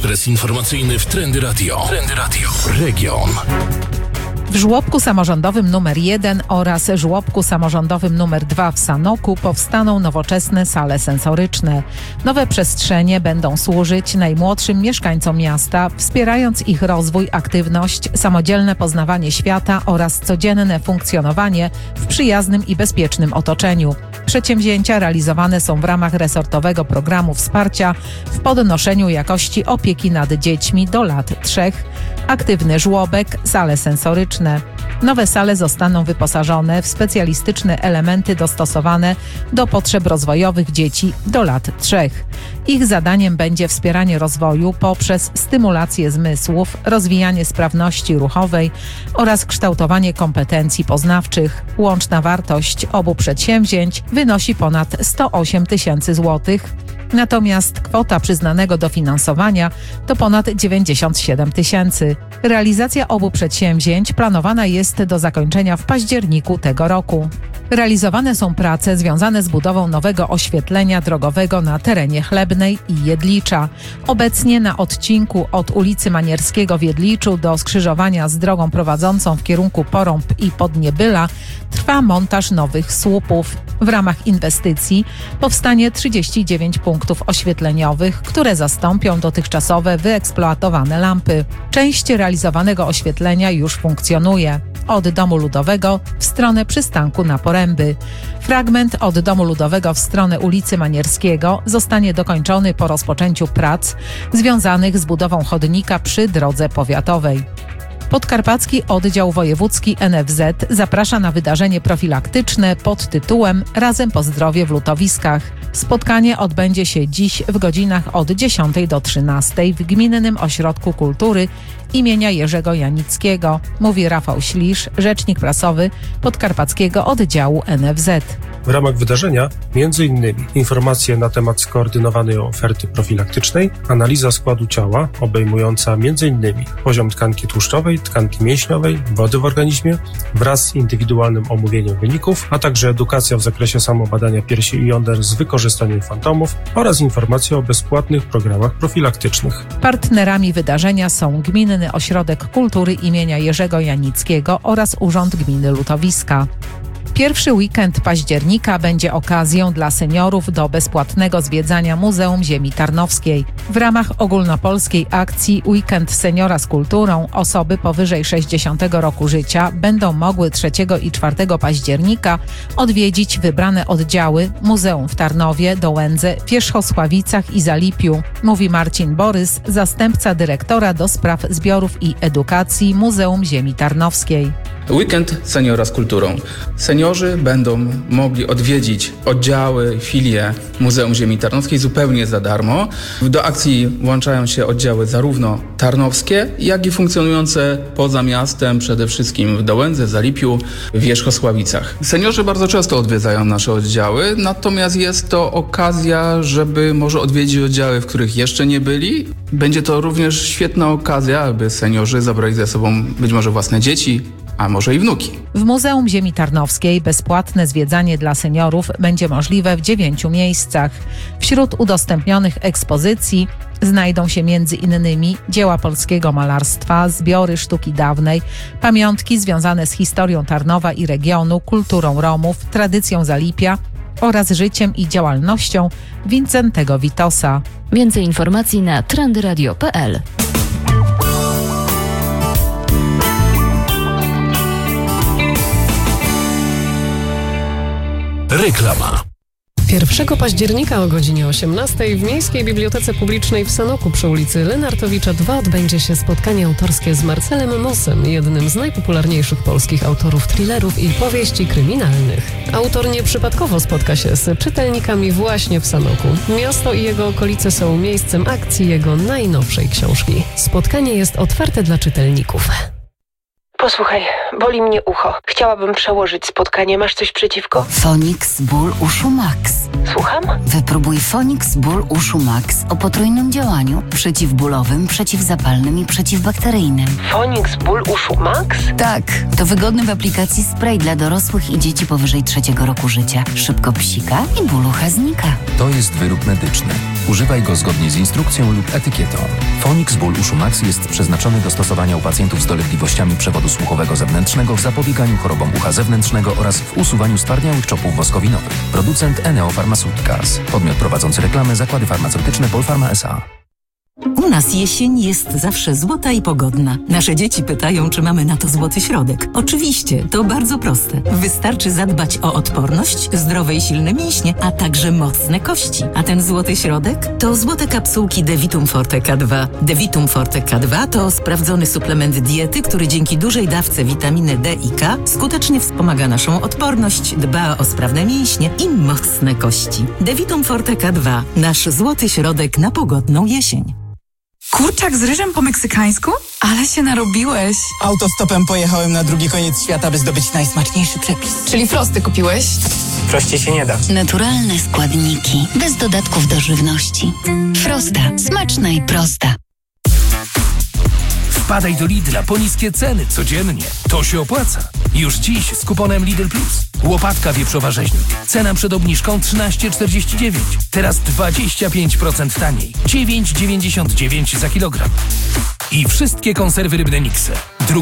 Ekspres informacyjny w Trendy Radio. Region. W żłobku samorządowym nr 1 oraz żłobku samorządowym nr 2 w Sanoku powstaną nowoczesne sale sensoryczne. Nowe przestrzenie będą służyć najmłodszym mieszkańcom miasta, wspierając ich rozwój, aktywność, samodzielne poznawanie świata oraz codzienne funkcjonowanie w przyjaznym i bezpiecznym otoczeniu. Przedsięwzięcia realizowane są w ramach resortowego programu wsparcia w podnoszeniu jakości opieki nad dziećmi do lat 3, aktywny żłobek, sale sensoryczne. Nowe sale zostaną wyposażone w specjalistyczne elementy dostosowane do potrzeb rozwojowych dzieci do lat 3. Ich zadaniem będzie wspieranie rozwoju poprzez stymulację zmysłów, rozwijanie sprawności ruchowej oraz kształtowanie kompetencji poznawczych. Łączna wartość obu przedsięwzięć wynosi ponad 108 tysięcy złotych. Natomiast kwota przyznanego dofinansowania to ponad 97 tysięcy. Realizacja obu przedsięwzięć planowana jest do zakończenia w październiku tego roku. Realizowane są prace związane z budową nowego oświetlenia drogowego na terenie Chlebnej i Jedlicza. Obecnie na odcinku od ulicy Manierskiego w Jedliczu do skrzyżowania z drogą prowadzącą w kierunku Porąb i Podniebyla trwa montaż nowych słupów. W ramach inwestycji powstanie 39 punktów oświetleniowych, które zastąpią dotychczasowe wyeksploatowane lampy. Część realizowanego oświetlenia już funkcjonuje. Od Domu Ludowego w stronę przystanku na Poręby. Fragment od Domu Ludowego w stronę ulicy Manierskiego zostanie dokończony po rozpoczęciu prac związanych z budową chodnika przy drodze powiatowej. Podkarpacki Oddział Wojewódzki NFZ zaprasza na wydarzenie profilaktyczne pod tytułem Razem po zdrowie w Lutowiskach. Spotkanie odbędzie się dziś w godzinach od 10 do 13 w Gminnym Ośrodku Kultury imienia Jerzego Janickiego, mówi Rafał Ślisz, rzecznik prasowy Podkarpackiego Oddziału NFZ. W ramach wydarzenia m.in. informacje na temat skoordynowanej oferty profilaktycznej, analiza składu ciała obejmująca m.in. poziom tkanki tłuszczowej, tkanki mięśniowej, wody w organizmie wraz z indywidualnym omówieniem wyników, a także edukacja w zakresie samobadania piersi i jąder z wykorzystaniem fantomów oraz informacje o bezpłatnych programach profilaktycznych. Partnerami wydarzenia są Gminny Ośrodek Kultury imienia Jerzego Janickiego oraz Urząd Gminy Lutowiska. Pierwszy weekend października będzie okazją dla seniorów do bezpłatnego zwiedzania Muzeum Ziemi Tarnowskiej. W ramach ogólnopolskiej akcji Weekend Seniora z Kulturą osoby powyżej 60 roku życia będą mogły 3 i 4 października odwiedzić wybrane oddziały Muzeum w Tarnowie, Dołędze, Wierzchosławicach i Zalipiu, mówi Marcin Borys, zastępca dyrektora do spraw zbiorów i edukacji Muzeum Ziemi Tarnowskiej. Weekend Seniora z Kulturą. Seniorzy będą mogli odwiedzić oddziały, filie Muzeum Ziemi Tarnowskiej zupełnie za darmo. Do akcji włączają się oddziały zarówno tarnowskie, jak i funkcjonujące poza miastem, przede wszystkim w Dołędze, Zalipiu, w Wierzchosławicach. Seniorzy bardzo często odwiedzają nasze oddziały, natomiast jest to okazja, żeby może odwiedzić oddziały, w których jeszcze nie byli. Będzie to również świetna okazja, aby seniorzy zabrali ze sobą być może własne dzieci, a może i wnuki. W Muzeum Ziemi Tarnowskiej bezpłatne zwiedzanie dla seniorów będzie możliwe w 9 miejscach. Wśród udostępnionych ekspozycji znajdą się m.in. dzieła polskiego malarstwa, zbiory sztuki dawnej, pamiątki związane z historią Tarnowa i regionu, kulturą Romów, tradycją Zalipia oraz życiem i działalnością Wincentego Witosa. Więcej informacji na trendyradio.pl. Reklama. 1 października o godzinie 18 w Miejskiej Bibliotece Publicznej w Sanoku przy ulicy Lenartowicza 2 odbędzie się spotkanie autorskie z Marcelem Mossem, jednym z najpopularniejszych polskich autorów thrillerów i powieści kryminalnych. Autor nieprzypadkowo spotka się z czytelnikami właśnie w Sanoku. Miasto i jego okolice są miejscem akcji jego najnowszej książki. Spotkanie jest otwarte dla czytelników. Posłuchaj, boli mnie ucho. Chciałabym przełożyć spotkanie. Masz coś przeciwko? Fonix Ból Uszu Max. Słucham? Wypróbuj Fonix Ból Uszu Max o potrójnym działaniu: przeciwbólowym, przeciwzapalnym i przeciwbakteryjnym. Fonix Ból Uszu Max? Tak, to wygodny w aplikacji spray dla dorosłych i dzieci powyżej 3 roku życia. Szybko psika i ból ucha znika. To jest wyrób medyczny. Używaj go zgodnie z instrukcją lub etykietą. Fonix Ból Uszu Max jest przeznaczony do stosowania u pacjentów z dolegliwościami przewodu słuchowego zewnętrznego w zapobieganiu chorobom ucha zewnętrznego oraz w usuwaniu stwardniałych czopów woskowinowych. Producent Eneo Pharmaceuticals. Podmiot prowadzący reklamę Zakłady Farmaceutyczne Polpharma S.A. U nas jesień jest zawsze złota i pogodna. Nasze dzieci pytają, czy mamy na to złoty środek. Oczywiście, to bardzo proste. Wystarczy zadbać o odporność, zdrowe i silne mięśnie, a także mocne kości. A ten złoty środek to złote kapsułki Devitum Forte K2. Devitum Forte K2 to sprawdzony suplement diety, który dzięki dużej dawce witaminy D i K skutecznie wspomaga naszą odporność, dba o sprawne mięśnie i mocne kości. Devitum Forte K2. Nasz złoty środek na pogodną jesień. Kurczak z ryżem po meksykańsku? Ale się narobiłeś. Autostopem pojechałem na drugi koniec świata, by zdobyć najsmaczniejszy przepis. Czyli frosty kupiłeś? Prościej się nie da. Naturalne składniki, bez dodatków do żywności. Frosta. Smaczna i prosta. Wpadaj do Lidla po niskie ceny codziennie. To się opłaca. Już dziś z kuponem Lidl Plus. Łopatka wieprzowa rzeźnik. Cena przed obniżką 13,49. Teraz 25% taniej. 9,99 za kilogram. I wszystkie konserwy rybne Mixe.